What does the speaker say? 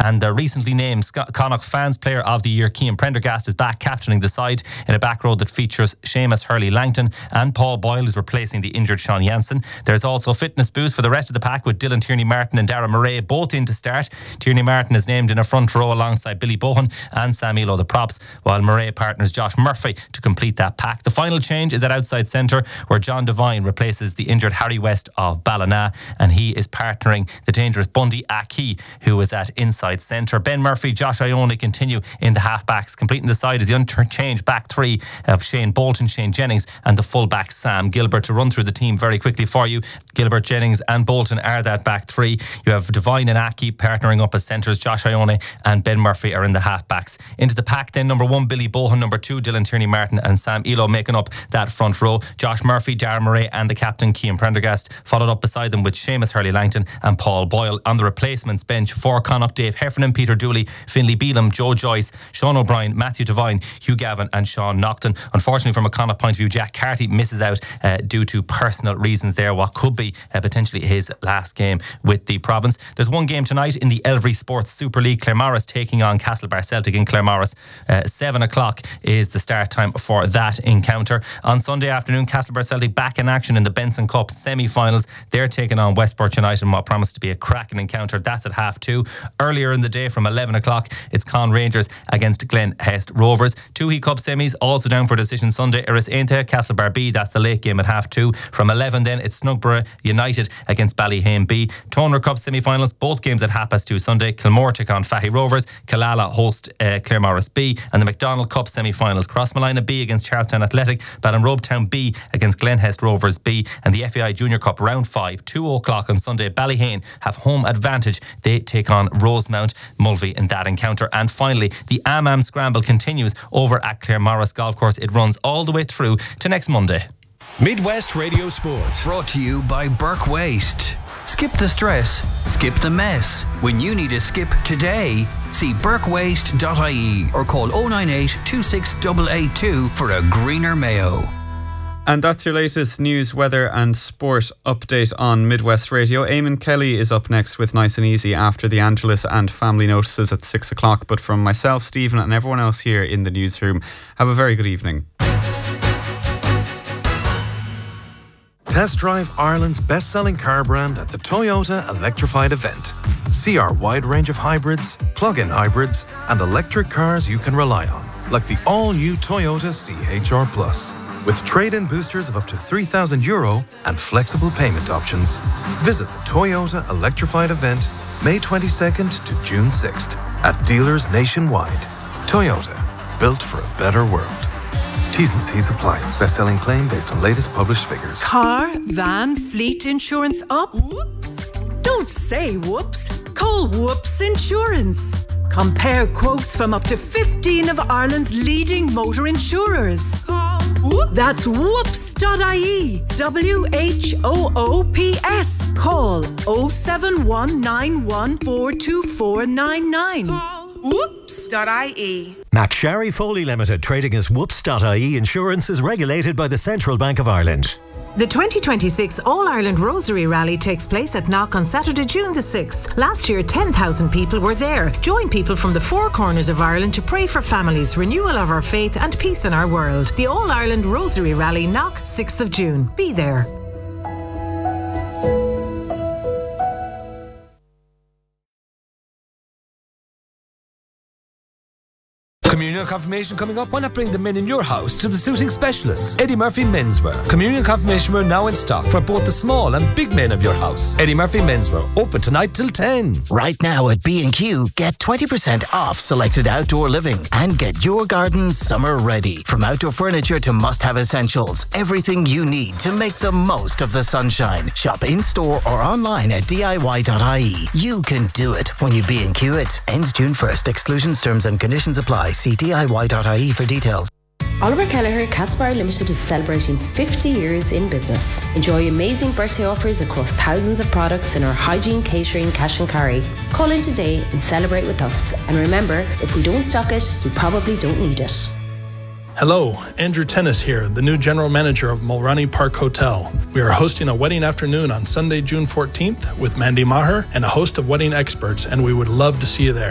And the recently named Connacht Fans Player of the Year, Cian Prendergast, is back captaining the side in a back row that features Seamus Hurley-Langton and Paul Boyle, who's replacing the injured Sean Jansen. There's also fitness boost for the rest of the pack, with Dylan Tierney-Martin and Dara Murray both in to start. Tierney-Martin is named in a front row alongside Billy Bohan and Sam Elo, the props, while Murray partners Josh Murphy to complete that pack. The final change is at outside centre, where John Devine replaces the injured Harry West of Ballina, and he is partnering the dangerous Bundy Aki, who is at inside centre. Ben Murphy, Josh Ione continue in the half-backs. Completing the side is the unchanged back three of Shane Bolton, Shane Jennings and the full-back Sam Gilbert. To run through the team very quickly for you, Gilbert, Jennings and Bolton are that back three. You have Devine and Aki partnering up as centres. Josh Ione and Ben Murphy are in the half-backs. Into the pack then, number 1 Billy Bohan, number 2 Dylan Tierney-Martin and Sam Elo making up that front row. Josh Murphy, Dara Murray and the captain Cian Prendergast followed up beside them with Seamus Hurley-Langton and Paul Boyle. On the replacements bench for Connacht, Dave Heffernan, Peter Dooley, Finlay Beelum, Joe Joyce, Sean O'Brien, Matthew Devine, Hugh Gavin and Sean Nocton. Unfortunately, from a Connacht point of view, Jack Carty misses out due to personal reasons there, what could be potentially his last game with the province. There's one game tonight in the Elvery Sports Super League. Claremorris taking on Castlebar Celtic in Claremorris. 7 o'clock is the start time for that encounter. On Sunday afternoon, Castlebar Celtic back in action in the Benson Cup semi-finals. They're taking on Westport United in what promised to be a cracking encounter. That's at 2:30. Earlier in the day from 11 o'clock, it's Con Rangers against Glen Hest Rovers. Toohey Cup semis also down for decision Sunday. Erris Ainte, Castlebar B, that's the late game at 2:30. From 11 then, it's Snugborough United against Ballyhane B. Toner Cup semi-finals, both games at 2:30 Sunday. Kilmore take on Fahy Rovers, Killala host Claremorris B. And the McDonald Cup semi-finals, Crossmolina B against Charlestown Athletic, Ballinrobe Town B against Glen Hest Rovers B. And the FAI Junior Cup round 5, 2 o'clock on Sunday. Ballyhane have home advantage. They take on Rosemount Mulvey in that encounter. And finally, the Am Scramble continues over at Claremorris Golf Course. It runs all the way through to next Monday. Midwest Radio Sports, brought to you by Burke Waste. Skip the stress, skip the mess. When you need a skip today, see burkewaste.ie or call 098 26882 for a greener Mayo. And that's your latest news, weather and sport update on Midwest Radio. Eamon Kelly is up next with Nice and Easy after the Angelus and family notices at 6 o'clock. But from myself, Stephen and everyone else here in the newsroom, have a very good evening. Test drive Ireland's best-selling car brand at the Toyota Electrified event. See our wide range of hybrids, plug-in hybrids and electric cars you can rely on, like the all-new Toyota CHR Plus. With trade-in boosters of up to €3,000 and flexible payment options. Visit the Toyota Electrified event May 22nd to June 6th at dealers nationwide. Toyota, built for a better world. T's and C's apply. Best-selling claim based on latest published figures. Car, van, fleet insurance up? Whoops. Don't say whoops. Call Whoops Insurance. Compare quotes from up to 15 of Ireland's leading motor insurers. Call Whoops. That's whoops.ie. WHOOPS. Call 07191424499. Call whoops.ie. McSharry Foley Limited, trading as whoops.ie Insurance, is regulated by the Central Bank of Ireland. The 2026 All-Ireland Rosary Rally takes place at Knock on Saturday, June the 6th. Last year, 10,000 people were there. Join people from the four corners of Ireland to pray for families, renewal of our faith and peace in our world. The All-Ireland Rosary Rally, Knock, 6th of June. Be there. Communion confirmation coming up. Why not bring the men in your house to the suiting specialists? Eddie Murphy Menswear. Communion confirmation wear now in stock for both the small and big men of your house. Eddie Murphy Menswear, open tonight till 10. Right now at B&Q, get 20% off selected outdoor living and get your garden summer ready. From outdoor furniture to must-have essentials, everything you need to make the most of the sunshine. Shop in-store or online at DIY.ie. You can do it when you B&Q it. Ends June 1st. Exclusions, terms and conditions apply. See DIY.ie for details. Oliver Kelleher Cats Bar Limited is celebrating 50 years in business. Enjoy amazing birthday offers across thousands of products in our hygiene, catering, cash and carry. Call in today and celebrate with us. And remember, if we don't stock it, we probably don't need it. Hello, Andrew Tennis here, the new general manager of Mulroney Park Hotel. We are hosting a wedding afternoon on Sunday, June 14th with Mandy Maher and a host of wedding experts, and we would love to see you there.